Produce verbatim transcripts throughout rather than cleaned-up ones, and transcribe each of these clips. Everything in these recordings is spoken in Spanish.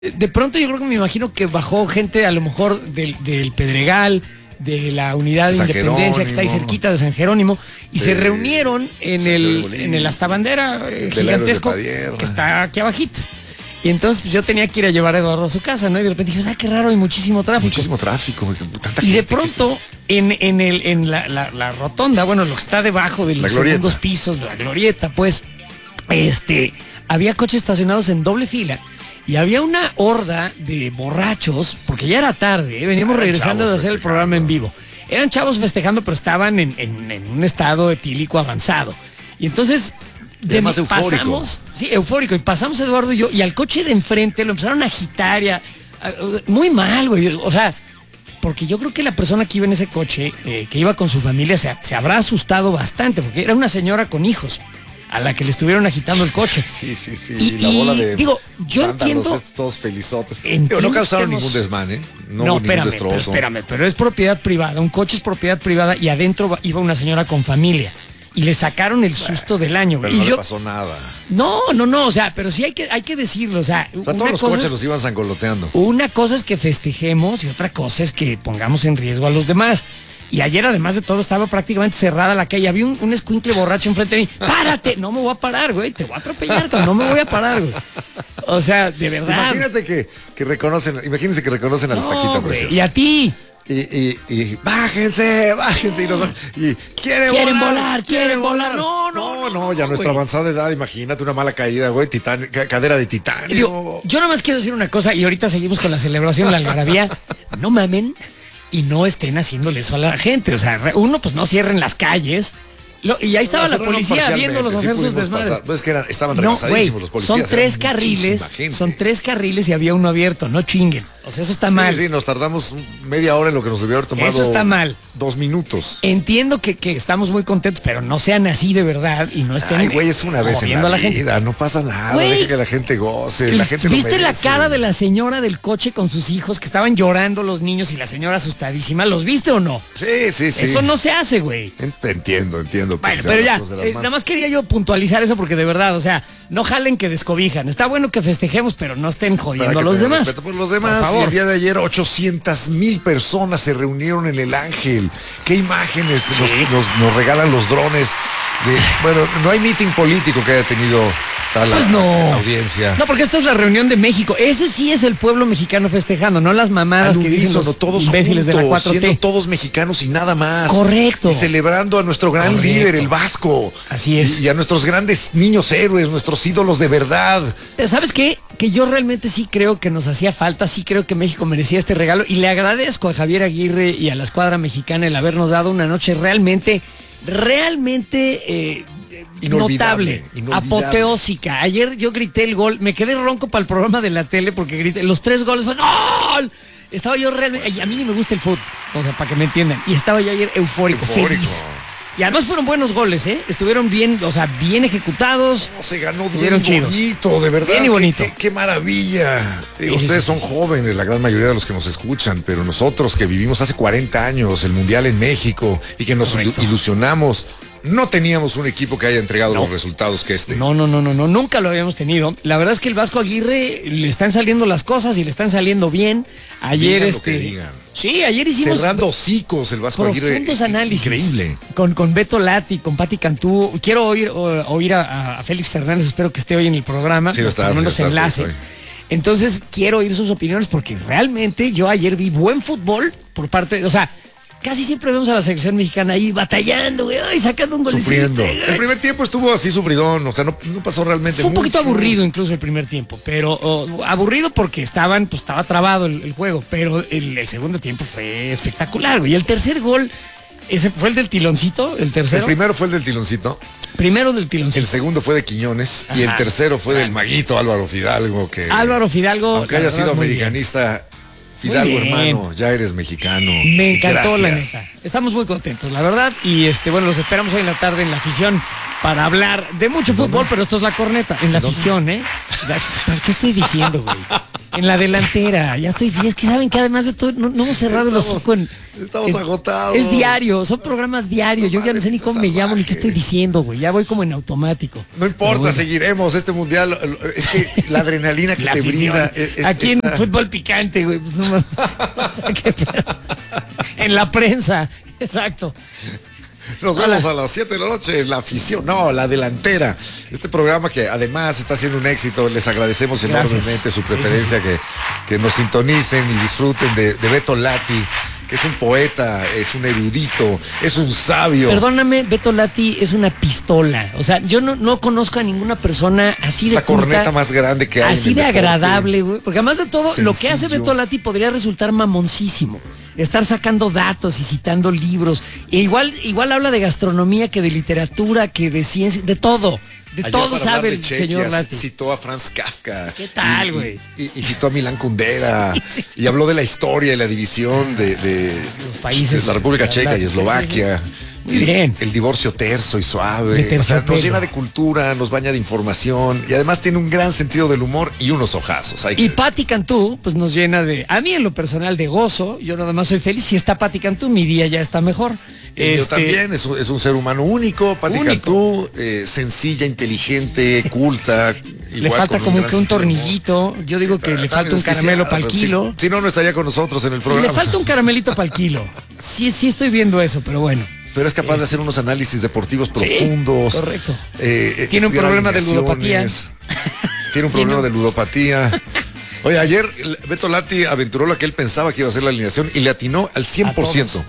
De pronto yo creo que me imagino que bajó gente a lo mejor del, del Pedregal, de la unidad de San Independencia, que está ahí Jerónimo. cerquita de San Jerónimo, y De se reunieron en San el, Pedro de Bolívar, en el hasta bandera eh, del gigantesco Héroes de Padierna. que está aquí abajito. Y entonces pues, yo tenía que ir a llevar a Eduardo a su casa, ¿no? Y de repente dije, ah, qué raro, hay muchísimo tráfico. Muchísimo tráfico, güey, tanta Y de gente que pronto, en, en, el, en la, la, la rotonda, bueno, lo que está debajo de La los glorieta. segundos pisos de la glorieta, pues, este, había coches estacionados en doble fila y había una horda de borrachos, porque ya era tarde, ¿eh? Veníamos Eran regresando de chavos hacer el festejando. programa en vivo. Eran chavos festejando, pero estaban en, en, en un estado etílico avanzado. Y entonces... Y además eufórico. pasamos, sí, eufórico, y pasamos Eduardo y yo, y al coche de enfrente lo empezaron a agitar, y a- a- muy mal, güey, o sea, porque yo creo que la persona que iba en ese coche, eh, que iba con su familia, se, se habrá asustado bastante, porque era una señora con hijos, a la que le estuvieron agitando el coche. Sí, sí, sí. Y- la bola de. y, digo, yo vándalos, entiendo- estos todos felizotes. Entiendo Digo, no que causaron estemos- ningún desmán, ¿eh? No, No, hubo ningún espérame, pero, destrozo. espérame, pero es propiedad privada, un coche es propiedad privada y adentro va- iba una señora con familia. Y le sacaron el susto del año, güey. Pero no Y le yo, pasó nada. no, no, no, o sea, pero sí hay que, hay que decirlo, o sea, O sea, una todos los cosa coches es- los iban sangoloteando. Una cosa es que festejemos y otra cosa es que pongamos en riesgo a los demás. Y ayer, además de todo, estaba prácticamente cerrada la calle. Había un, un escuincle borracho enfrente de mí. ¡Párate! No me voy a parar, güey. Te voy a atropellar, cabrón. No me voy a parar, güey. O sea, de verdad. Imagínate que, que reconocen, imagínense que reconocen a la No, estaquita güey. preciosa. Y a ti. Y, y, y bájense, bájense. Y, nos, y quieren, Quieren volar, volar, quieren volar. No, no, no, no, ya nuestra güey. avanzada edad, imagínate una mala caída, güey, titán, ca- cadera de titanio. Digo, yo nomás quiero decir una cosa y ahorita seguimos con la celebración, la algarabía. No mamen y no estén haciéndole eso a la gente. O sea, re- uno, pues no cierren las calles. Lo- y ahí estaba Nos la cerraron policía parcialmente, viéndolos sí hacer sus pudimos desmadres. pasar. Pues es que eran- estaban No, rebasadísimos güey, los policías. son tres eran carriles, muchísima gente. son tres carriles y había uno abierto, no chinguen. O sea, eso está Sí, mal. sí, nos tardamos media hora en lo que nos debió haber tomado. Eso está mal. Dos minutos. Entiendo que, que estamos muy contentos, pero no sean así de verdad y no estén Ay, güey, es una vez en jodiendo la, a la gente. vida, no pasa nada, Güey, deja que la gente goce, la gente lo ¿Viste la merece. cara de la señora del coche con sus hijos que estaban llorando los niños y la señora asustadísima? ¿Los viste o no? Sí, sí, sí. Eso no se hace, güey. En- Entiendo, entiendo. que Bueno, sean pero las ya, cosas de las eh, manos. nada más quería yo puntualizar eso porque de verdad, o sea, no jalen que descobijan. Está bueno que festejemos, pero no estén Pero hay jodiendo que a los tener demás. respeto por los demás. Por Y favor. el día de ayer ochocientas mil personas se reunieron en el Ángel. ¿Qué imágenes nos, nos- nos regalan los drones? De, bueno, no hay meeting político que haya tenido tal Pues a- no. audiencia. No, porque esta es la reunión de México. Ese sí es el pueblo mexicano festejando, no las mamadas Al que dicen unísono, los todos imbéciles de la juntos, cuatro T. siendo todos mexicanos y nada más. Correcto. Y celebrando a nuestro gran Correcto. líder, el Vasco. Así es. Y, y a nuestros grandes niños héroes, nuestros ídolos de verdad. Pero ¿sabes qué? Que yo realmente sí creo que nos hacía falta, sí creo que México merecía este regalo y le agradezco a Javier Aguirre y a la escuadra mexicana el habernos dado una noche realmente, realmente eh, Inolvidable, notable, inolvidable. apoteósica. Ayer yo grité el gol, me quedé ronco para el programa de la tele porque grité, los tres goles fue ¡gol! Estaba yo realmente, y a mí ni me gusta el fútbol, o sea, para que me entiendan, y estaba yo ayer eufórico, Eufórico. feliz. Y además fueron buenos goles, ¿eh? Estuvieron bien, o sea, bien ejecutados. No, se ganó bien Estuvieron y chidos. bonito, de verdad. Bien y qué- bonito. Qué, qué maravilla. Digo, Sí, sí, ustedes sí, son sí. jóvenes, la gran mayoría de los que nos escuchan, pero nosotros que vivimos hace cuarenta años el Mundial en México y que nos Correcto. ilu- ilusionamos, no teníamos un equipo que haya entregado No. los resultados que este. No, no, no, no, no, nunca lo habíamos tenido. La verdad es que el Vasco Aguirre le están saliendo las cosas y le están saliendo bien. Ayer Digan lo este. que digan. Sí, ayer hicimos Cerrando hocicos, el Vasco Aguirre. profundos análisis. Increíble. Con, con Beto Lati, con Pati Cantú. Quiero oír, o- oír a, a Félix Fernández, espero que esté hoy en el programa. Sí, va a estar, por lo menos sí va a estar, enlace. Félix, Entonces, quiero oír sus opiniones porque realmente yo ayer vi buen fútbol por parte, o sea, casi siempre vemos a la selección mexicana ahí batallando, güey, ay, sacando un golecito. Sufriendo. güey. El primer tiempo estuvo así sufridón, o sea, no, no pasó realmente Fue un poquito mucho. aburrido incluso el primer tiempo, pero oh, aburrido porque estaban, pues estaba trabado el, el juego, pero el, el segundo tiempo fue espectacular, güey. Y el tercer gol, ese fue el del tiloncito, el El tercero. primero fue el del tiloncito, Primero del el tiloncito. segundo fue de Quiñones y el Ajá. tercero fue del maguito Álvaro Fidalgo, que Álvaro Fidalgo. aunque la haya verdad, sido muy bien. americanista, Fidalgo, Muy bien. hermano, ya eres mexicano. Me encantó la Gracias. neta. Estamos muy contentos, la verdad. Y este, bueno, los esperamos hoy en la tarde en la afición para hablar de mucho fútbol, pero esto es la corneta, en la afición, ¿eh? ¿Qué estoy diciendo, güey? En la delantera, ya estoy bien. Es que saben que además de todo, no, no hemos cerrado estamos, los hocico en. Estamos en, agotados. Es diario, son programas diarios. No, yo ya no sé ni cómo me llamo ni qué estoy diciendo, güey. Ya voy como en automático. No importa, bueno. Seguiremos este mundial. Es que la adrenalina que la te afición. Brinda. Es, Aquí esta... en fútbol picante, güey. Pues no más. En la prensa, exacto. Nos vemos a las siete de la noche en la afición, no, la delantera. Este programa que además está siendo un éxito, les agradecemos Gracias. enormemente su preferencia, sí, sí, sí. Que, que nos sintonicen y disfruten de, de Beto Lati, que es un poeta, es un erudito, es un sabio. Perdóname, Beto Lati es una pistola. O sea, yo no, no conozco a ninguna persona así de la culta, corneta más grande que hay. Así de deporte. Agradable, güey. Porque además de todo, sencillo. Lo que hace Beto Lati podría resultar mamoncísimo. Estar sacando datos y citando libros. E igual, igual habla de gastronomía que de literatura, que de ciencia, de todo. De Ayer todo sabe el Chequia, señor Lati. Citó a Franz Kafka. ¿Qué tal, güey? Y, y, y citó a Milán Kundera. Sí, sí, sí. Y habló de la historia y la división de, de los países. De la República Checa y Eslovaquia. Sí, sí. Muy bien. El, el divorcio terso y suave. O sea, nos llena de cultura, nos baña de información y además tiene un gran sentido del humor y unos ojazos. Hay y que... Pati Cantú, pues nos llena de, a mí en lo personal, de gozo. Yo nada más soy feliz. Si está Pati Cantú, mi día ya está mejor. Este... Yo también, es un, es un ser humano único, Pati Cantú, eh, sencilla, inteligente, culta. Le falta como que un tornillito. Yo digo sí, que le falta un caramelo para el kilo. Si, si no, no estaría con nosotros en el programa. Le falta un caramelito para el kilo. Sí, sí estoy viendo eso, pero bueno. Pero es capaz este... de hacer unos análisis deportivos profundos. Sí, correcto. Eh, Tiene un problema de ludopatía. Tiene un problema de ludopatía. Oye, ayer Beto Lati aventuró lo que él pensaba que iba a ser la alineación y le atinó al cien por ciento.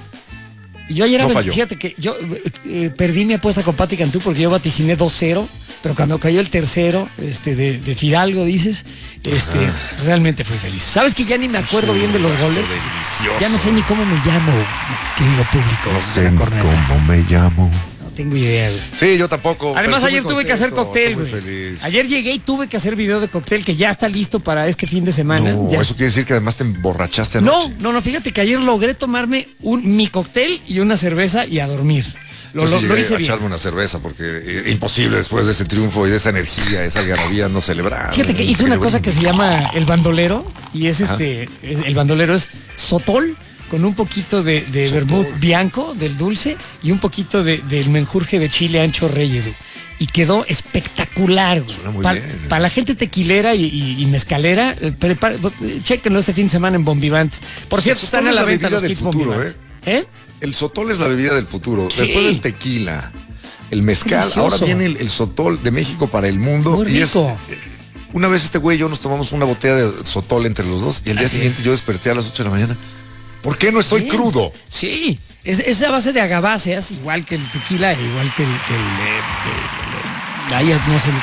Y yo ayer, no avent... fíjate que yo eh, perdí mi apuesta con Pati Cantú porque yo vaticiné dos cero, pero cuando cayó el tercero, este, de, de Fidalgo, dices, este, ah. realmente fui feliz. ¿Sabes que ya ni me acuerdo sí, bien de los goles? Delicioso. Ya no sé ni cómo me llamo, querido público. No sé ni cómo me llamo. No tengo idea, güey. Sí, yo tampoco. Además, ayer tuve contento, que hacer cóctel, güey. Ayer llegué y tuve que hacer video de cóctel que ya está listo para este fin de semana. No, ya. Eso quiere decir que además te emborrachaste anoche. No, no, no, fíjate que ayer logré tomarme un mi cóctel y una cerveza y a dormir. Lo, pues lo, sí, lo hice a bien. echarme una cerveza porque eh, imposible después de ese triunfo y de esa energía, esa algarabía no celebrar. Fíjate que hice una cosa que se llama el bandolero y es Ajá. este, es, el bandolero es sotol con un poquito de, de vermouth bianco, del dulce, y un poquito de, del menjurje de chile ancho Reyes. Y quedó espectacular, güey. Para pa la gente tequilera y, y, y mezcalera, eh, prepara, chéquenlo este fin de semana en Bombivant. Por cierto, están a la, la venta los kits Bombivant. ¿Eh? ¿Eh? El sotol es la bebida del futuro. Sí. Después del tequila, el mezcal, delicioso. Ahora viene el, el sotol de México para el mundo. Muy rico. Y es, una vez este güey y yo nos tomamos una botella de sotol entre los dos y el día Así siguiente es. Yo desperté a las ocho de la mañana. ¿Por qué no estoy sí. crudo? Sí, es, es a base de agaváceas, igual que el tequila, igual que el... Que el, el, el ay, no sé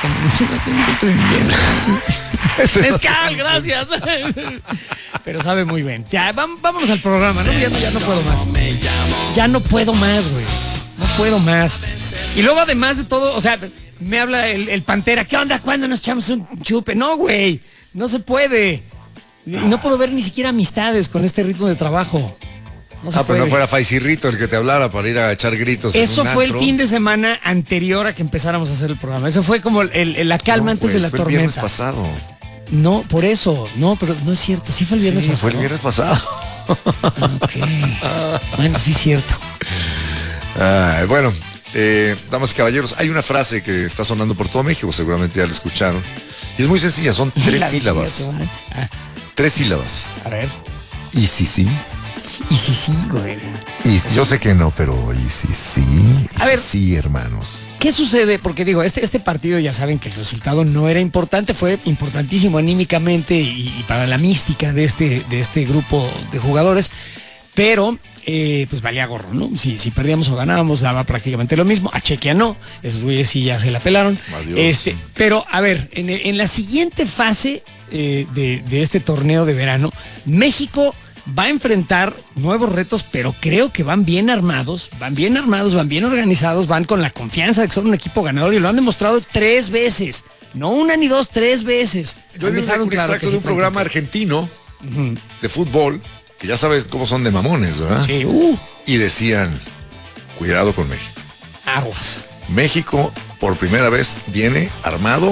ni mezcal, gracias. Pero sabe muy bien. Ya, vámonos al programa, ¿no? Ya, no, ya no puedo más. Ya no puedo más, güey. No puedo más. Y luego, además de todo, o sea, me habla el, el Pantera. ¿Qué onda? ¿Cuándo nos echamos un chupe? No, güey. No se puede. Y no puedo ver ni siquiera amistades con este ritmo de trabajo. No ah, pero no fuera Faisirrito el que te hablara para ir a echar gritos. Eso en un fue antro. El fin de semana anterior a que empezáramos a hacer el programa. Eso fue como el, el, la calma no, antes pues, de la fue tormenta. El viernes pasado. No, por eso. No, pero no es cierto. Sí fue el viernes sí, pasado. Fue el viernes pasado. Ok. Bueno, sí es cierto. Ah, bueno, eh, damas y caballeros, hay una frase que está sonando por todo México, seguramente ya la escucharon. Y es muy sencilla, son tres la sílabas. Ah. Tres sílabas. A ver. Y si sí. Y si sí, güey. Y yo sé que no, pero y si sí. Y a si ver, sí, hermanos. ¿Qué sucede? Porque digo, este, este partido ya saben que el resultado no era importante, fue importantísimo anímicamente y, y para la mística de este, de este grupo de jugadores, pero eh, pues valía gorro, ¿no? Si, si perdíamos o ganábamos, daba prácticamente lo mismo. A Chequia no, esos güeyes sí ya se la pelaron. Adiós. Este, pero, a ver, en, en la siguiente fase eh, de, de este torneo de verano, México va a enfrentar nuevos retos, pero creo que van bien armados, van bien armados, van bien organizados, van con la confianza de que son un equipo ganador y lo han demostrado tres veces. No una ni dos, tres veces. Yo vi un, un claro extracto de un programa argentino uh-huh. de fútbol, que ya sabes cómo son de mamones, ¿verdad? Sí. Uh. Y decían, cuidado con México. Aguas. México por primera vez viene armado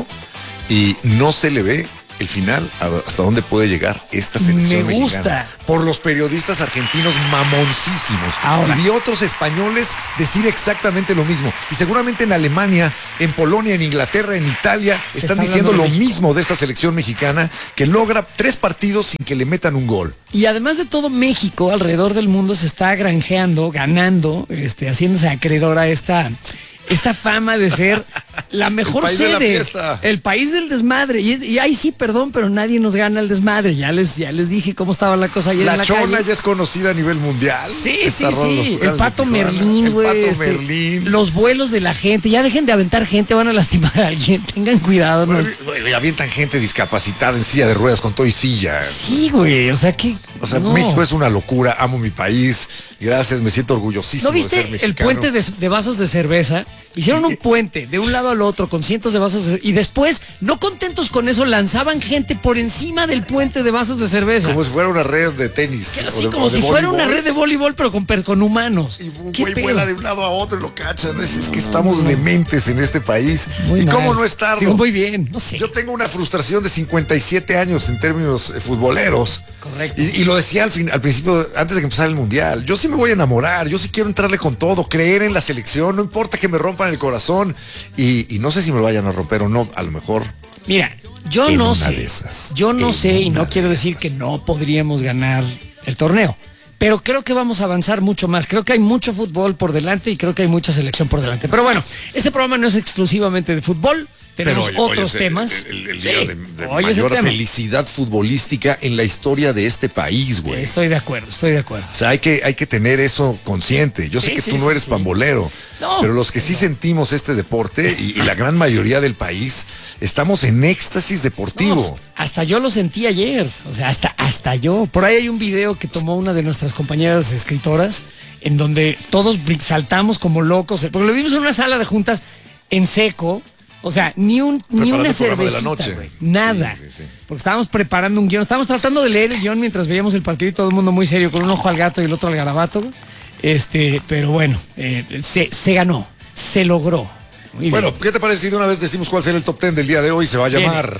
y no se le ve el final, hasta dónde puede llegar esta selección Me gusta. mexicana. Por los periodistas argentinos mamoncísimos. Ahora. Y vi otros españoles decir exactamente lo mismo. Y seguramente en Alemania, en Polonia, en Inglaterra, en Italia, Se están está diciendo lo hablando de México. mismo de esta selección mexicana que logra tres partidos sin que le metan un gol. Y además de todo, México alrededor del mundo se está granjeando, ganando, este, haciéndose acreedor a esta, esta fama de ser la mejor país de la sede, fiesta. el país del desmadre. Y, es- y ahí sí, perdón, pero nadie nos gana el desmadre. Ya les, ya les dije cómo estaba la cosa ayer La en la Chona calle. ya es conocida a nivel mundial. Sí, Está sí, raro los sí. tucanes El de Pato Tijuana. Merlín, El güey. Pato este, Merlín. Los vuelos de la gente. Ya dejen de aventar gente, van a lastimar a alguien. Tengan cuidado, ¿no? Bueno, güey, avientan gente discapacitada en silla de ruedas con todo y silla. Sí, güey. O sea que. O sea, no. México es una locura, amo mi país, gracias, me siento orgullosísimo ¿No de ser viste el mexicano. puente de, de vasos de cerveza? Hicieron un puente de un lado al otro con cientos de vasos de, y después, no contentos con eso, lanzaban gente por encima del puente de vasos de cerveza. Como si fuera una red de tenis. Que o así de- como o de si fuera una voleibol. red de voleibol, pero con, per- con humanos. Y un ¿Qué güey pedo? vuela de un lado a otro y lo cachan. Es, es que estamos dementes en este país. Muy ¿Y mal. cómo no estarlo? Digo, muy bien, no sé. Yo tengo una frustración de cincuenta y siete años en términos eh, futboleros. Correcto. Y, y lo decía al, fin, al principio, antes de que empezara el Mundial. Yo sí me voy a enamorar, yo sí quiero entrarle con todo, creer en la selección, no importa que me rompan el corazón. Y, y no sé si me lo vayan a romper o no, a lo mejor. Mira, yo En no una sé. de esas. Yo no En sé y una no de quiero decir esas. que no podríamos ganar el torneo. Pero creo que vamos a avanzar mucho más. Creo que hay mucho fútbol por delante y creo que hay mucha selección por delante. Pero bueno, este programa no es exclusivamente de fútbol. Tenemos Pero hoy- hoy otros es el- temas. El, el Sí, día de, de hoy es el mayor tema. felicidad futbolística en la historia de este país, güey. Estoy de acuerdo, estoy de acuerdo. O sea, hay que, hay que tener eso consciente. Yo sé Sí, que sí, tú no sí, eres sí. pambolero, No. pero los que sí sentimos este deporte y, y la gran mayoría del país, estamos en éxtasis deportivo. No, pues, hasta yo lo sentí ayer, o sea, hasta, hasta yo. Por ahí hay un video que tomó una de nuestras compañeras escritoras, en donde todos brin- saltamos como locos, porque lo vimos en una sala de juntas en seco, o sea, ni un ni Preparando una el programa de la cervecita, noche. güey, nada. Sí, sí, sí. Porque estábamos preparando un guión, estábamos tratando de leer el guión mientras veíamos el partido y todo el mundo muy serio, con un ojo al gato y el otro al garabato. Este, pero bueno, eh, se, se ganó, se logró. Muy Bueno, bien. ¿qué te parece si de una vez decimos cuál será el top ten del día de hoy? Se va a Viene. llamar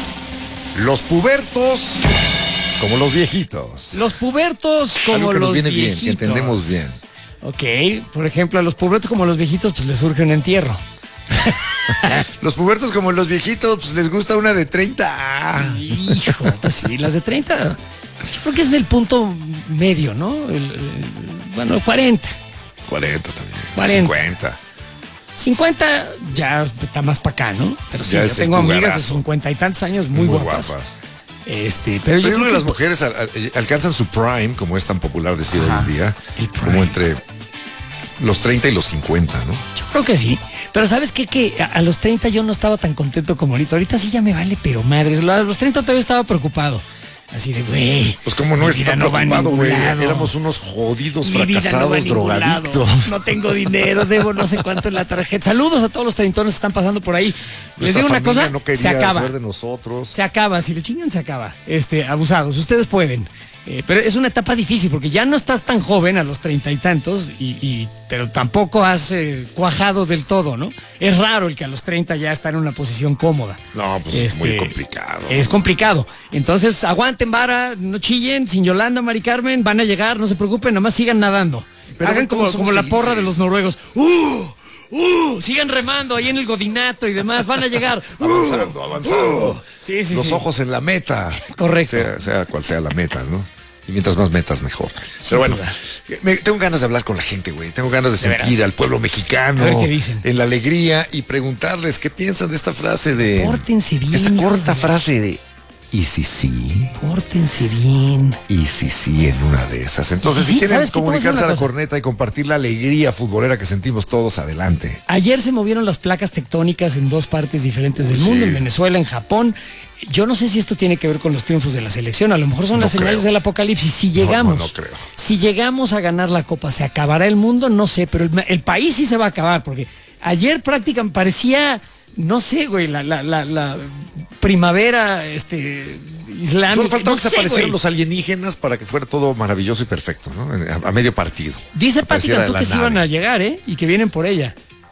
Los pubertos como los viejitos. Los pubertos como Algo que los nos viene bien, viejitos. que entendemos bien. Ok, por ejemplo, a los pubertos como los viejitos, pues les surge un entierro. Los pubertos como los viejitos, pues les gusta una de treinta. Hijo, pues sí, las de treinta. Yo creo que ese es el punto medio, ¿no? El- el- bueno, cuarenta. cuarenta también. cuarenta. cincuenta. cincuenta ya está más para acá, ¿no? Pero sí, Ya yo es el tengo amigas de jugarazo. cincuenta y tantos años muy, guapas. Este, pero, Pero yo yo creo que creo las que mujeres al- al- alcanzan su prime, como es tan popular decir Ajá, hoy en día, el prime. como entre los treinta y los cincuenta, ¿no? yo creo que sí. Pero ¿sabes qué? Que a, a los treinta yo no estaba tan contento como ahorita. Ahorita sí ya me vale, pero madres. A los treinta todavía estaba preocupado. Así de, güey. Pues como no mi está vida no va a preocupado, ningún güey. lado. Éramos unos jodidos, Mi vida no va a fracasados, ningún lado. drogadictos. No tengo dinero, debo no sé cuánto en la tarjeta. Saludos a todos los treintones que están pasando por ahí. Les Nuestra digo una familia cosa, no quería se acaba. saber de nosotros. Se acaba, si le chingan se acaba. Este, abusados, ustedes pueden. Eh, pero es una etapa difícil porque ya no estás tan joven a los treinta y tantos, y, y- pero tampoco has eh, cuajado del todo, ¿no? Es raro el que a los treinta ya está en una posición cómoda. No, pues es muy complicado. Es complicado. Entonces, aguanten vara, no chillen, sin Yolanda, Mari Carmen, van a llegar, no se preocupen, nada más sigan nadando. Pero Hagan todos como, somos como la porra felices. de los noruegos. ¡Uh! ¡Uh! Sigan remando ahí en el godinato y demás, van a llegar. ¡Uh! Avanzando, avanzando. ¡Uh! Sí, sí, Los sí. ojos en la meta. Correcto. Sea, sea cual sea la meta, ¿no? Y mientras más metas, mejor. Pero bueno, duda. me- tengo ganas de hablar con la gente, güey. Tengo ganas de, De sentir veras. al pueblo mexicano A ver qué dicen. en la alegría y preguntarles qué piensan de esta frase de... Pórtense bien, Esta hijos corta de la- frase de... ¿Y si sí? Pórtense bien. Y si sí en una de esas. Entonces, Sí, si quieren ¿sabes qué? Te voy a decir comunicarse a una la cosa. corneta y compartir la alegría futbolera que sentimos todos, adelante. Ayer se movieron las placas tectónicas en dos partes diferentes del Sí. mundo, en Venezuela, en Japón. Yo no sé si esto tiene que ver con los triunfos de la selección, a lo mejor son No las señales creo. del apocalipsis. Si No, llegamos, no, no creo. si llegamos a ganar la Copa, ¿se acabará el mundo? No sé, pero el, ma- el país sí se va a acabar, porque ayer prácticamente parecía, no sé, güey, la, la, la, la primavera este, islámica. Solo faltaba no que se sé, aparecieran güey. los alienígenas para que fuera todo maravilloso y perfecto, ¿no? A, a medio partido. Dice Pati Apareciera de Cantú la que sí iban nave. a llegar, ¿eh? Y que vienen por ella.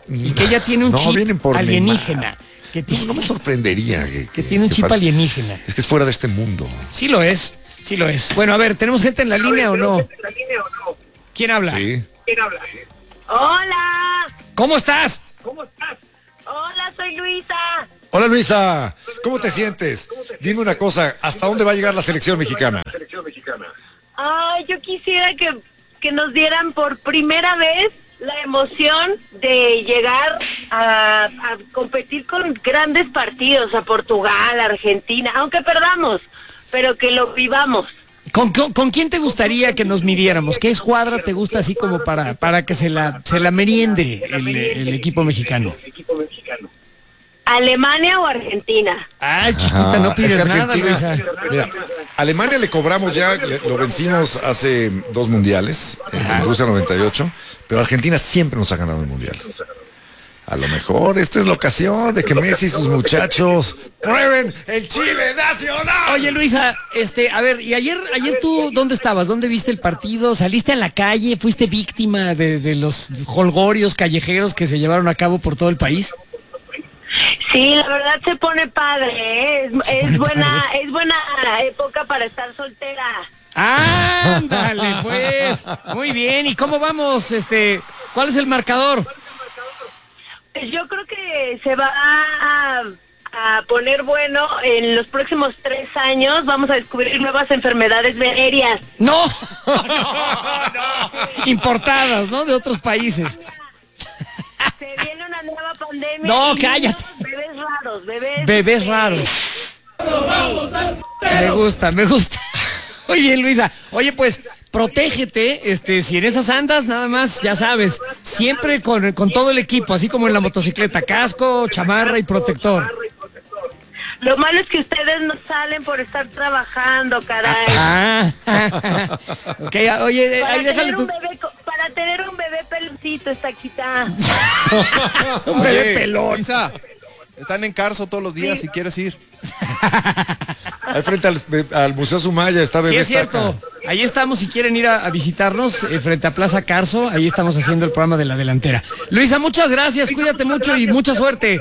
y que ella tiene un no, chip vienen por alienígena. Neymar. Que tiene, no me sorprendería. Que, que tiene un chip para, alienígena. Es que es fuera de este mundo. Sí lo es, sí lo es. Bueno, a ver, ¿tenemos gente en la línea o no? ¿Quién habla? Sí. ¿Quién habla? Hola. ¿Cómo estás? ¿Cómo estás? Hola, soy Luisa. Hola Luisa, ¿cómo te sientes? Dime una cosa, ¿hasta dónde va a llegar la selección mexicana? Ay, yo quisiera que, que nos dieran por primera vez la emoción de llegar a, a competir con grandes partidos, a Portugal, a Argentina, aunque perdamos, pero que lo vivamos. ¿Con, con, con quién te gustaría que nos midiéramos? ¿Qué escuadra te gusta así como para, para que se la, se la meriende el, el equipo mexicano? ¿Alemania o Argentina? Ah, chiquita, no pides es que nada, Luisa. Mira, Alemania le cobramos ya, le- lo vencimos hace dos mundiales, en Ajá. Rusia noventa y ocho, pero Argentina siempre nos ha ganado en mundiales. A lo mejor esta es la ocasión de que Messi y sus muchachos prueben el Chile nacional. Oye, Luisa, este, a ver, y ayer, ayer tú, ¿dónde estabas? ¿Dónde viste el partido? ¿Saliste a la calle? ¿Fuiste víctima de, de los holgorios callejeros que se llevaron a cabo por todo el país? Sí, la verdad se pone padre, ¿eh? Es, Se es pone buena, padre. es buena época para estar soltera. Ándale, pues. Muy bien. ¿Y cómo vamos? Este, ¿cuál es el marcador? Pues yo creo que se va a, a poner bueno en los próximos tres años. Vamos a descubrir nuevas enfermedades venéreas. No, no, no. Importadas, ¿no? De otros países. Se viene una nueva pandemia. No, y cállate. Bebés raros, bebés. Bebés eh, raros. Me gusta, me gusta. Oye, Luisa, oye, pues, protégete, este, si en esas andas, nada más, ya sabes, siempre con, con todo el equipo, así como en la motocicleta, casco, chamarra y protector. Lo malo es que ustedes no salen por estar trabajando, caray. Ah, ok, oye, para, ahí déjale tener tu... un bebé, co- para tener un bebé pelucito está quita. Un bebé Oye, pelón. Luisa, están en Carso todos los días Sí. si quieres ir. Ahí frente al, al Museo Sumaya está Sí, Bebé es cierto. Estaca. Ahí estamos, si quieren ir a, a visitarnos, eh, frente a Plaza Carso, ahí estamos haciendo el programa de la delantera. Luisa, muchas gracias, cuídate mucho y mucha suerte.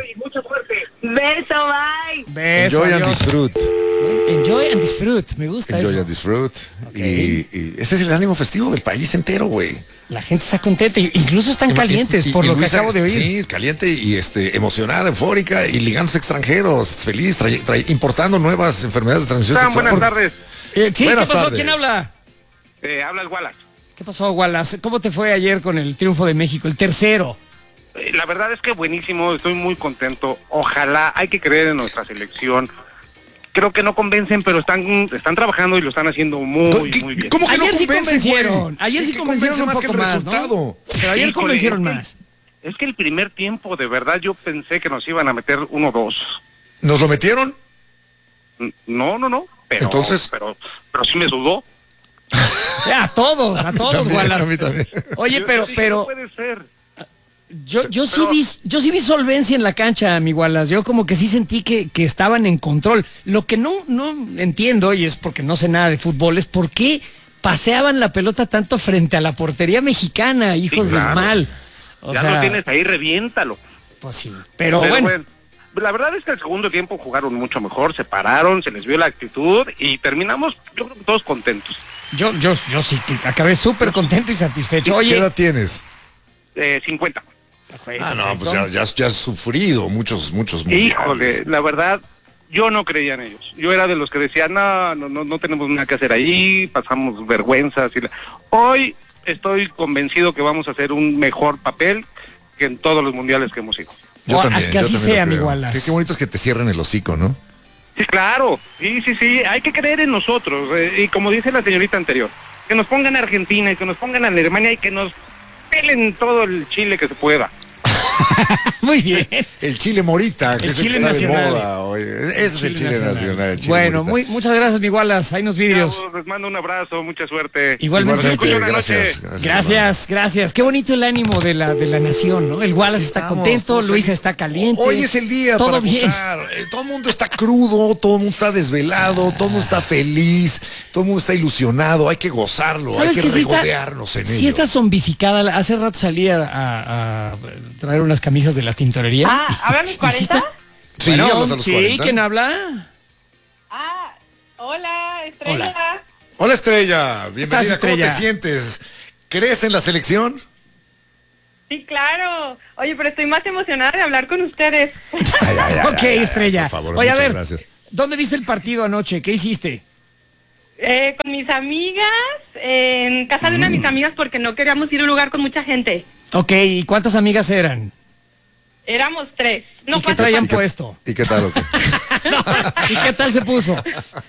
Beso, bye. Beso, Enjoy and adiós. disfrute. Enjoy and disfrute, me gusta Enjoy eso. and disfrute. Ok. Y, y ese es el ánimo festivo del país entero, güey. La gente está contenta, y incluso están calientes, Y- y- por y lo que Luisa, acabo de oír. Sí, caliente y este, emocionada, eufórica y ligándose extranjeros, feliz, trae- trae- importando nuevas enfermedades de transmisión Están, sexual. buenas tardes. Eh, sí, Buenas ¿qué pasó? tardes. ¿Quién habla? Eh, habla el Wallace. ¿Qué pasó, Wallace? ¿Cómo te fue ayer con el triunfo de México, el tercero? Eh, la verdad es que buenísimo, estoy muy contento. Ojalá, hay que creer en nuestra selección. Creo que no convencen, pero están están trabajando y lo están haciendo muy, ¿Qué- muy bien. ¿Cómo que Ayer no sí convencen, convencieron, güey? ayer ¿Qué- sí qué convencieron un convence más que poco el más, ¿no? resultado? Pero ayer Híjole, convencieron es que- más. Es que el primer tiempo, de verdad, yo pensé que nos iban a meter uno o dos. ¿Nos lo metieron? N- No, no, no. Pero, Entonces- pero, pero sí me sudó. Ya, a todos, a todos, También, Wallace. a mí también. Oye, Yo- pero, yo dije, pero... no puede ser. Yo, yo sí Pero- vi, yo sí vi solvencia en la cancha, mi Wallace. Yo como que sí sentí que, que estaban en control. Lo que no, no entiendo, y es porque no sé nada de fútbol, es por qué paseaban la pelota tanto frente a la portería mexicana, hijos Sí, claro. del mal. O Ya sea, lo tienes ahí, reviéntalo. pues sí. Pero, Pero bueno, bueno, la verdad es que el segundo tiempo jugaron mucho mejor, se pararon, se les vio la actitud y terminamos, yo creo que todos contentos. yo, yo, yo sí que acabé súper contento y satisfecho. ¿Qué Oye, edad tienes? Eh, cincuenta. Ah, no, pues ya, ya, ya has sufrido muchos, muchos mundiales. Híjole, la verdad, yo no creía en ellos. Yo era de los que decían, no, no, no, no tenemos nada que hacer ahí, pasamos vergüenzas. Y la... Hoy estoy convencido que vamos a hacer un mejor papel que en todos los mundiales que hemos ido. Yo O- también, que yo así también lo sea, mi creo. Wallace. Qué, qué bonito es que te cierren el hocico, ¿no? Sí, claro, sí, sí, sí, hay que creer en nosotros. eh, y como dice la señorita anterior, que nos pongan a Argentina y que nos pongan a Alemania y que nos pelen todo el Chile que se pueda. muy bien. El Chile Morita, que El es el Chile que está nacional. de moda hoy. Ese es el Chile nacional. el Chile Bueno, Morita. muy, muchas gracias, mi Wallace. Ahí nos vidrios. Chavos, les mando un abrazo, mucha suerte. Igualmente. Igualmente, Buenas gracias, noches. gracias. Gracias, gracias. Qué bonito el ánimo de la, de la nación, ¿no? El Wallace está Estamos contento, todos Luisa felices. está caliente. Hoy es el día todo para bien. gozar. Eh, Todo el mundo está crudo, todo el mundo está desvelado, todo el mundo está feliz, todo el mundo está ilusionado. Hay que gozarlo, hay ¿Sabes que que sí está, regodearnos en sí ello. está zombificada? Hace rato salí a, a- a traer una unas camisas de la tintorería. Ah, ¿hablan los Y sí cuarenta? está- Sí, Bueno, hablas a los sí, cuarenta. ¿quién habla? Ah, hola, Estrella. Hola. Hola Estrella, bienvenida. ¿Cómo Estrella? te sientes? ¿Crees en la selección? Sí, claro. Oye, pero estoy más emocionada de hablar con ustedes. Ay, ay, ay, Ok, ay, ay, Estrella. por favor, Oye, a muchas ver, gracias. ¿dónde viste el partido anoche? ¿Qué hiciste? Eh, con mis amigas, en casa de una de mis amigas, porque no queríamos ir a un lugar con mucha gente. Ok, ¿y cuántas amigas eran? Éramos tres. No, ¿Y qué cuatro, traían cuatro. puesto? ¿Y qué tal? o qué? ¿Y qué tal se puso?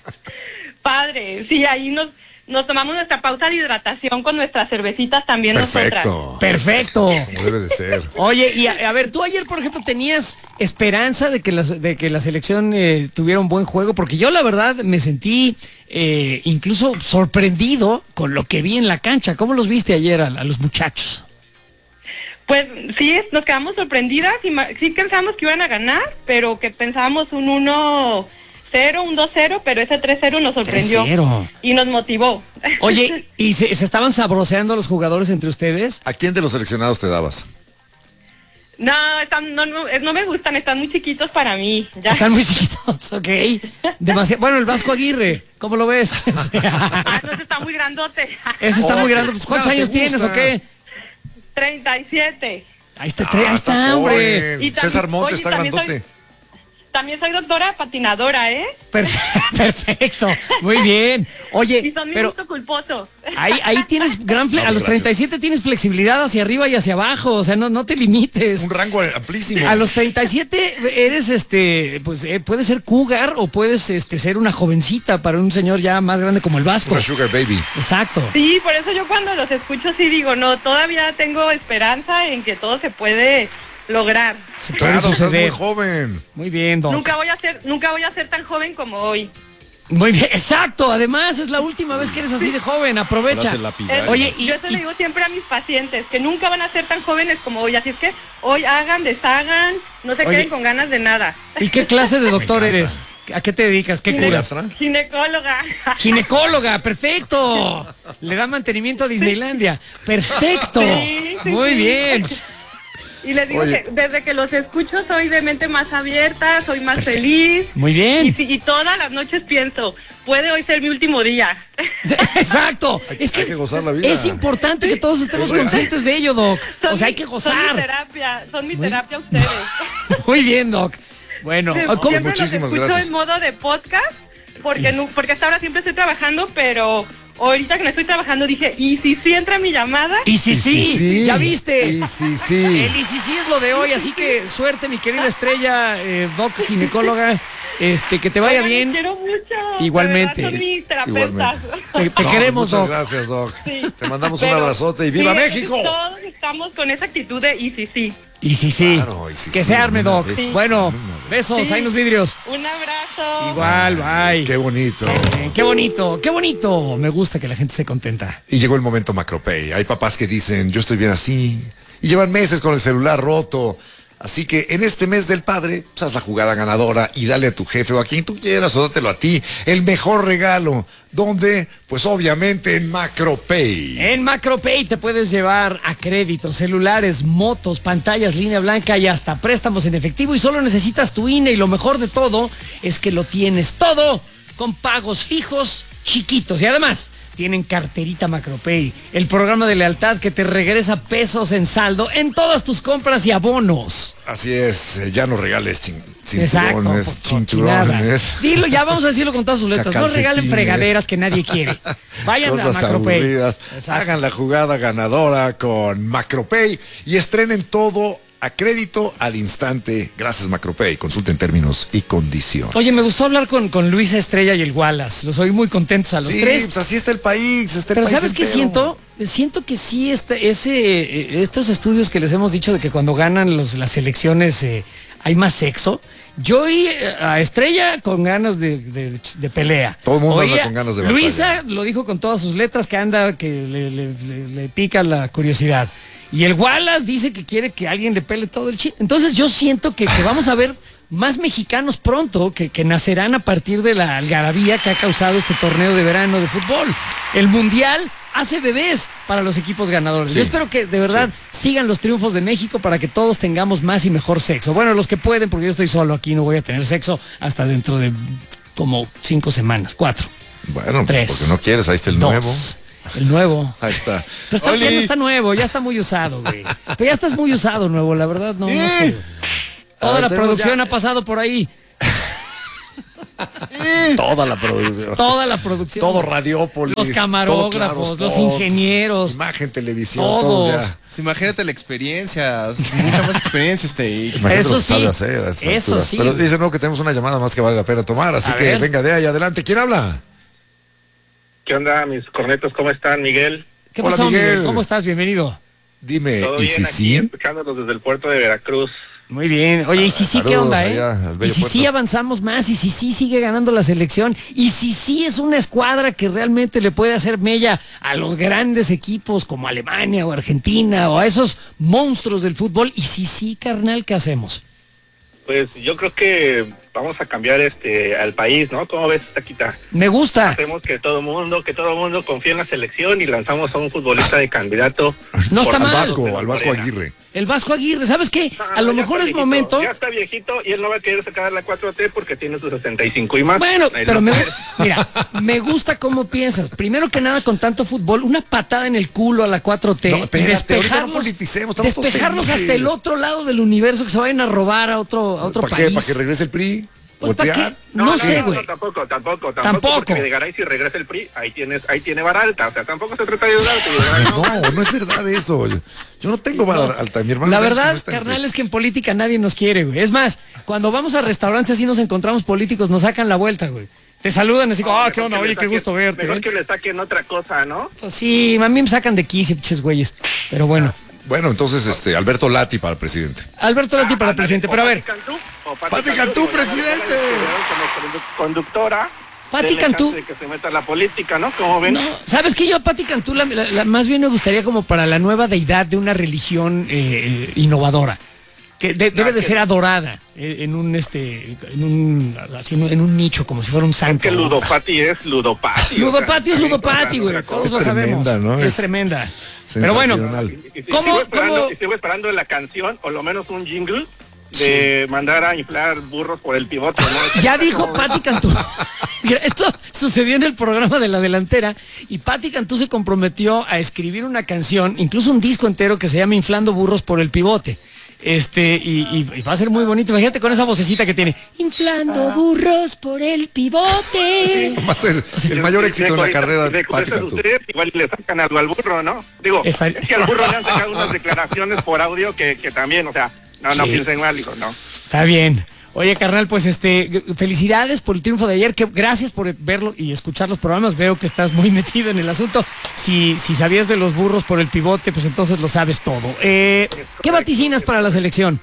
Padre, sí, ahí nos, nos tomamos nuestra pausa de hidratación con nuestras cervecitas también nosotras. Perfecto. Perfecto. Como debe de ser. Oye, y a, a ver, tú ayer, por ejemplo, tenías esperanza de que, las, de que la selección eh, tuviera un buen juego, porque yo la verdad me sentí eh, incluso sorprendido con lo que vi en la cancha. ¿Cómo los viste ayer a, a los muchachos? Pues sí, nos quedamos sorprendidas y ma- sí pensábamos que iban a ganar, pero que pensábamos un uno cero, un dos cero, pero ese tres cero nos sorprendió tres cero. y nos motivó. Oye, ¿y se, se estaban sabroseando los jugadores entre ustedes? ¿A quién de los seleccionados te dabas? No, están, no, no, es- no me gustan, están muy chiquitos para mí. Ya. Están muy chiquitos, ok. Demasiado. Bueno, el Vasco Aguirre, ¿cómo lo ves? Ah, no, ese está muy grandote. Ese está Oh, muy grande. Pues, ¿cuántos no, ¿te años tienes gusta? o qué? treinta y siete. Ahí está, Ah, ahí estás está, hombre. joven. Y también- César Montes oye, está también soy- grandote. También soy doctora patinadora, ¿eh? Perfe- Perfecto, muy bien. Oye, Y son mi pero gusto culposo. ahí, ahí tienes gran fle- No, a los gracias. treinta y siete tienes flexibilidad hacia arriba y hacia abajo, o sea, no, no te limites. Un rango amplísimo. A los treinta y siete eres este, pues eh, puedes ser cougar o puedes este ser una jovencita para un señor ya más grande como el Vasco. Una sugar baby. Exacto. Sí, por eso yo cuando los escucho sí digo, no, todavía tengo esperanza en que todo se puede lograr. Se puede Claro, estás muy suceder. joven. Muy bien, Doc. Nunca voy a ser, nunca voy a ser tan joven como hoy. Muy bien, exacto. Además, es la última vez que eres así de joven. Aprovecha. Frase lapidaria. Oye, y, yo eso y- le digo siempre a mis pacientes, que nunca van a ser tan jóvenes como hoy, así es que hoy hagan, deshagan, no se Oye. queden con ganas de nada. ¿y qué clase de doctor Me encanta. eres? ¿A qué te dedicas? ¿Qué curas? ¿Pediatra? Ginecóloga. Ginecóloga, perfecto. Le da mantenimiento a Disneylandia. Perfecto. Sí, sí, Muy sí. bien. Y les digo Oye. que desde que los escucho soy de mente más abierta, soy más Perfecto. feliz. Muy Y, bien. sí, y todas las noches pienso, puede hoy ser mi último día. Exacto. Hay- Es que, hay que gozar la vida. es importante que todos estemos conscientes de ello, Doc. Son O sea, hay mi- que Son mi gozar. terapia, son mi Muy- terapia ustedes. Muy bien, Doc. Bueno, Siempre ¿cómo? los Muchísimas escucho gracias. en modo de podcast, porque, no, porque hasta ahora siempre estoy trabajando, pero ahorita que no estoy trabajando dije, ¿y si sí entra mi llamada? Y si sí, ya viste. Y sí, sí. El y si sí es lo de hoy, así que suerte, mi querida Estrella, eh, Doc ginecóloga. Este, que te vaya Oigan, bien. los quiero mucho. Igualmente. de verdad, son mis terapeutas. Te, te No, queremos, muchas Doc. gracias, Doc. Sí. Te mandamos un Pero- abrazote y ¡viva sí, México! Todos estamos con esa actitud de y si sí. Y si sí, Claro, y si que sí, se arme, una Doc. vez, Bueno, sí, una vez. besos, Sí. ahí los vidrios. Un abrazo. Igual, bye. Qué bonito. Bien, qué bonito, qué bonito. Me gusta que la gente esté contenta. Y llegó el momento Macropay. Hay papás que dicen, yo estoy bien así. Y llevan meses con el celular roto. Así que en este mes del padre, pues haz la jugada ganadora y dale a tu jefe o a quien tú quieras o dátelo a ti. El mejor regalo. ¿Dónde? Pues obviamente en Macropay. En MacroPay te puedes llevar a crédito, celulares, motos, pantallas, línea blanca y hasta préstamos en efectivo y solo necesitas tu I N E y lo mejor de todo es que lo tienes todo con pagos fijos chiquitos y además tienen carterita MacroPay, el programa de lealtad que te regresa pesos en saldo en todas tus compras y abonos. Así es, eh, ya no regales chin- Exacto, cinturones, por cinturones. cochinadas. Dilo, ya vamos a decirlo con todas sus letras. No regalen Calcetines. fregaderas que nadie quiere. Vayan Cosas a MacroPay. aburridas. Exacto. Hagan la jugada ganadora con Macropay y estrenen todo a crédito al instante. Gracias Macropay. Consulten términos y condiciones. Oye, me gustó hablar con, con Luisa Estrella y el Wallace. Los oí muy contentos a los Sí, tres. pues así está el país. Está el Pero país ¿sabes qué entero. siento? Siento que sí, este, ese, eh, estos estudios que les hemos dicho de que cuando ganan los, las elecciones eh, hay más sexo. Yo oí eh, a Estrella con ganas de, de- de pelea. Todo el mundo Oí anda a- con ganas de Luisa batalla. lo dijo con todas sus letras que anda, que le, le- le- le pica la curiosidad. Y el Wallace dice que quiere que alguien le pele todo el chile. Entonces yo siento que, que vamos a ver más mexicanos pronto que, que nacerán a partir de la algarabía que ha causado este torneo de verano de fútbol. El Mundial hace bebés para los equipos ganadores. Sí. Yo espero que de verdad sí. sigan los triunfos de México para que todos tengamos más y mejor sexo. Bueno, los que pueden, porque yo estoy solo aquí, no voy a tener sexo hasta dentro de como cinco semanas, cuatro. Bueno, tres, porque no quieres, ahí está el dos, nuevo. El nuevo. Ahí está. Pero está, ya no está nuevo, ya está muy usado, güey. Pero ya estás muy usado, nuevo, la verdad, no, no sé. Güey. Toda ver, la producción ya... ha pasado por ahí. Toda la producción. Toda la producción. Todo Radiópolis. Los camarógrafos, todo, claro, los spots, ingenieros. Imagen, televisión, todos. todos ya. Pues imagínate la experiencia, mucha más experiencia este. Imagínate Eso lo que sí, sabe hacer a estas eso alturas. sí. Pero dicen no que tenemos una llamada más que vale la pena tomar, así A que ver. venga de ahí adelante. ¿Quién habla? ¿Qué onda, mis cornetos? ¿Cómo están, Miguel? ¿Qué Hola, pasó, Miguel? Miguel. ¿Cómo estás? Bienvenido. Dime, Todo ¿y bien si aquí, sí? escuchándolos desde el puerto de Veracruz. Muy bien. Oye, y si sí, ¿qué saludos onda, allá, eh? al bello Y si sí puerto. avanzamos más, y si sí sigue ganando la selección, y si sí es una escuadra que realmente le puede hacer mella a los grandes equipos como Alemania o Argentina o a esos monstruos del fútbol, y si sí, carnal, ¿qué hacemos? Pues yo creo que vamos a cambiar este al país, ¿no? ¿Cómo ves, Taquita? Me gusta. Hacemos que todo mundo, que todo mundo confíe en la selección y lanzamos a un futbolista de candidato. No está por- Al mal. Vasco, al Vasco Morena. Aguirre. El Vasco Aguirre, ¿sabes qué? No, A lo ya mejor está es viejito, momento. Ya está viejito y él no va a querer sacar la cuatro T porque tiene sus sesenta y cinco y más. Bueno, Él pero no me, quiere. mira, me gusta cómo piensas. Primero que nada, con tanto fútbol, una patada en el culo a la cuatro T. No, y espérate, ahorita no despejarlos, politicemos, estamos todos despejarlos felices. hasta el otro lado del universo, que se vayan a robar a otro, a otro ¿Para país. qué? ¿Para que regrese el P R I? Pues, ¿O el ¿para P R I? qué? No, sé, güey. No, tampoco, tampoco, tampoco. Tampoco. Porque Videgaray, si regresa el P R I, ahí tienes, ahí tiene vara alta. O sea, tampoco se trata de ayudar. Videgaray no. No, no es verdad eso. Yo, yo no tengo vara alta. Mi hermano La Sánchez verdad, no está en- carnal, es que en política nadie nos quiere, güey. Es más, cuando vamos a restaurantes así nos encontramos políticos, nos sacan la vuelta, güey. Te saludan así como, No, ah, mejor qué onda, que le oye, qué saquen- gusto verte. Mejor ¿eh? que le saquen otra cosa, ¿no? Pues sí, a mí me sacan de quicio, pinches güeyes. Pero bueno. Bueno, entonces, este, Alberto Lati para presidente. Alberto Lati para Ándale, presidente, o pero a ver. Pati Cantú, o Pati Cantú, como ya presidente. la estuvieron como condu- conductora. Pati denle Cantú. chance de que se meta a la política, ¿no? Como ven. No, ¿sabes qué? Yo a Pati Cantú la, la- la- más bien me gustaría como para la nueva deidad de una religión eh, innovadora. Que de- debe de que- ser adorada eh, en un este en un así, en un nicho como si fuera un santo. Que Ludopati es Ludopati. Ludopati es o sea, Ludopati, güey. otra cosa. Todos lo Es sabemos. tremenda, ¿no? Es, Es tremenda. Pero bueno, sensacional. Y- y- y ¿Cómo- sigo esperando, cómo- y sigo esperando la canción, o lo menos un jingle, de mandar a inflar burros por el pivote, ¿no? ya dijo Pati Cantú. Mira, esto sucedió en el programa de La Delantera y Pati Cantú se comprometió a escribir una canción, incluso un disco entero que se llama Inflando burros por el pivote. Este, y, y- y va a ser muy bonito. Imagínate con esa vocecita que tiene. Inflando burros por el pivote. Va a ser el mayor éxito en la carrera de Pati Pati Cantú. Igual le sacan algo al burro, ¿no? Digo, Está- es que al burro le han sacado unas declaraciones por audio que, que también, o sea, no, no Sí. piensen mal, digo, no. Está bien. Oye, carnal, pues este, felicidades por el triunfo de ayer. Que, gracias por verlo y escuchar los programas. Veo que estás muy metido en el asunto. Si, si sabías de los burros por el pivote, pues entonces lo sabes todo. Eh, ¿Qué vaticinas para la selección?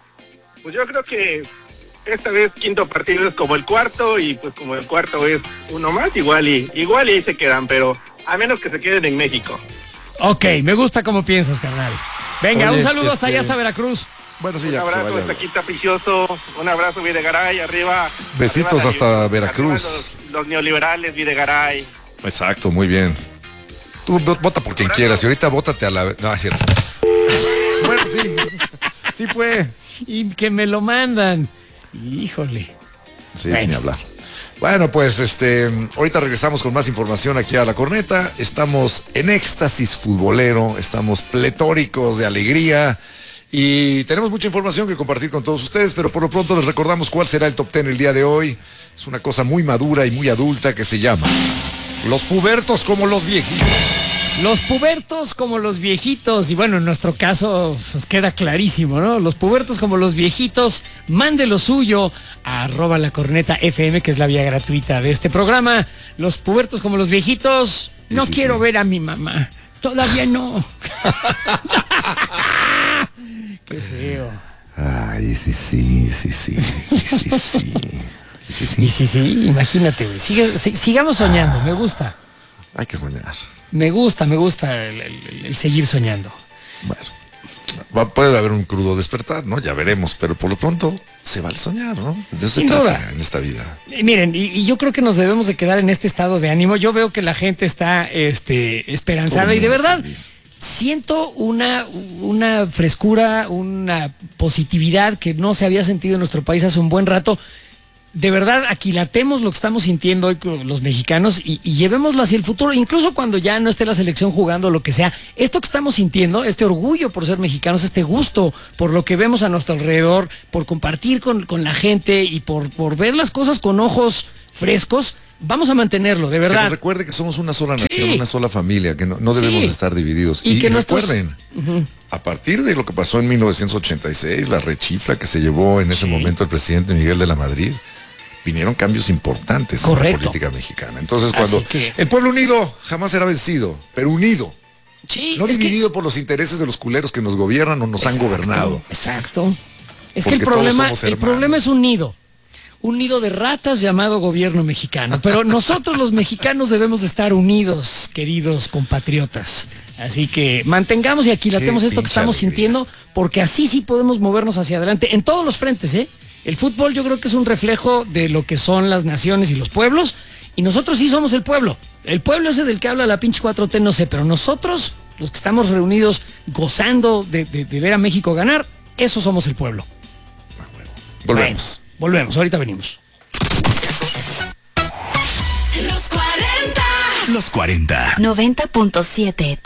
Pues yo creo que esta vez quinto partido es como el cuarto y pues como el cuarto es uno más, igual y igual y ahí se quedan, pero a menos que se queden en México. Ok, me gusta cómo piensas, carnal. Venga, Oye, un saludo hasta este- allá, hasta Veracruz. Bueno, sí, Un ya que se abrazo vaya. hasta aquí, Tapicioso, un abrazo Videgaray, arriba. Besitos arriba la- hasta arriba Veracruz. Los, los neoliberales, Videgaray. Exacto, muy bien. Tú vo- vota por quien quieras y ahorita vótate a la... No, es cierto. Bueno, sí. Sí fue. Y que me lo mandan. Híjole. Sí, Bueno. ni hablar. Bueno, pues este, ahorita regresamos con más información aquí a La Corneta. Estamos en éxtasis futbolero, estamos pletóricos de alegría y tenemos mucha información que compartir con todos ustedes, pero por lo pronto les recordamos cuál será el top ten el día de hoy. Es una cosa muy madura y muy adulta que se llama Los pubertos como los viejitos. Los pubertos como los viejitos, y bueno, en nuestro caso pues, queda clarísimo, ¿no? Los pubertos como los viejitos, mande lo suyo a arroba la corneta F M, que es la vía gratuita de este programa. Los pubertos como los viejitos, no Sí, sí, quiero sí. ver a mi mamá, todavía no. Qué feo. Ay, sí, sí, sí, sí, sí, sí, sí. Sí, sí. Y sí, sí, imagínate, güey. Sigue- si- sigamos soñando, me gusta. Hay que soñar. Me gusta, me gusta el, el- el seguir soñando. Bueno. Va, puede haber un crudo despertar, ¿no? Ya veremos, pero por lo pronto se vale soñar, ¿no? De eso Sin se duda. trata en esta vida. Y miren, y, y yo creo que nos debemos de quedar en este estado de ánimo. Yo veo que la gente está este, esperanzada y de verdad Feliz. siento una, una frescura, una positividad que no se había sentido en nuestro país hace un buen rato. De verdad, aquilatemos lo que estamos sintiendo hoy con los mexicanos y, y llevémoslo hacia el futuro, incluso cuando ya no esté la selección jugando, lo que sea. Esto que estamos sintiendo, este orgullo por ser mexicanos, este gusto por lo que vemos a nuestro alrededor, por compartir con, con la gente y por, por ver las cosas con ojos frescos, vamos a mantenerlo, de Que verdad. nos recuerde que somos una sola nación, Sí. una sola familia, que no, no debemos Sí. estar divididos. Y Y, que nuestros- recuerden, a partir de lo que pasó en mil novecientos ochenta y seis, la rechifla que se llevó en ese Sí. momento el presidente Miguel de la Madrid, vinieron cambios importantes en Correcto. la política mexicana. Entonces, Así cuando que- el pueblo unido jamás será vencido, pero unido, Sí, no es que- dividido por los intereses de los culeros que nos gobiernan o nos han gobernado. Exacto. Es que Porque el todos problema, somos el hermanos. problema es un nido. Un nido de ratas llamado gobierno mexicano. Pero nosotros los mexicanos debemos de estar unidos, queridos compatriotas. Así que mantengamos y aquilatemos Qué esto que pinche estamos alegría. sintiendo, porque así sí podemos movernos hacia adelante en todos los frentes, ¿eh? El fútbol yo creo que es un reflejo de lo que son las naciones y los pueblos, y nosotros sí somos el pueblo. El pueblo ese del que habla la pinche cuatro T, no sé, pero nosotros, los que estamos reunidos gozando de, de- de ver a México ganar, eso somos el pueblo. Volvemos. Bueno, volvemos, ahorita venimos. Los cuarenta. Los cuarenta. noventa punto siete.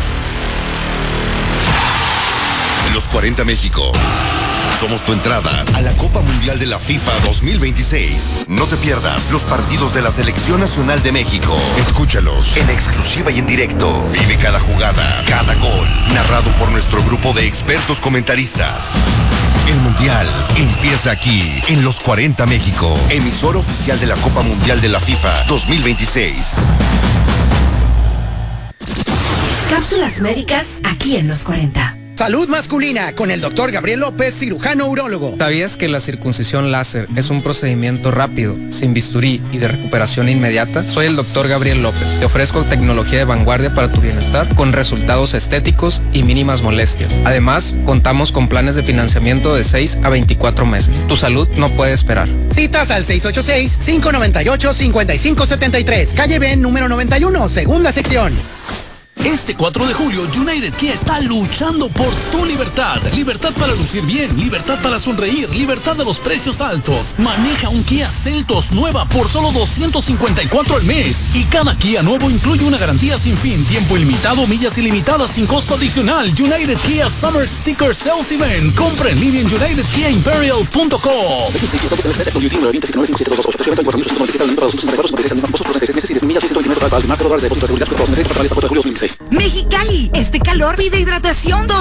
Los cuarenta México. Somos tu entrada a la Copa Mundial de la FIFA dos mil veintiséis. No te pierdas los partidos de la Selección Nacional de México. Escúchalos en exclusiva y en directo. Vive cada jugada, cada gol, narrado por nuestro grupo de expertos comentaristas. El Mundial empieza aquí, en Los cuarenta México, emisora oficial de la Copa Mundial de la FIFA dos mil veintiséis. Cápsulas médicas aquí en Los cuarenta. Salud masculina con el doctor Gabriel López, cirujano urólogo. ¿Sabías que la circuncisión láser es un procedimiento rápido, sin bisturí y de recuperación inmediata? Soy el doctor Gabriel López. Te ofrezco tecnología de vanguardia para tu bienestar con resultados estéticos y mínimas molestias. Además, contamos con planes de financiamiento de seis a veinticuatro meses. Tu salud no puede esperar. Citas al seis ocho seis, cinco nueve ocho, cinco cinco siete tres. Calle Ben, número noventa y uno, segunda sección. Este cuatro de julio, United Kia está luchando por tu libertad. Libertad para lucir bien, libertad para sonreír, libertad de los precios altos. Maneja un Kia Seltos nueva por solo doscientos cincuenta y cuatro al mes. Y cada Kia nuevo incluye una garantía sin fin, tiempo ilimitado, millas ilimitadas sin costo adicional. United Kia Summer Sticker Sales Event. Compra en línea en united kia imperial punto com. Mexicali, este calor pide hidratación dos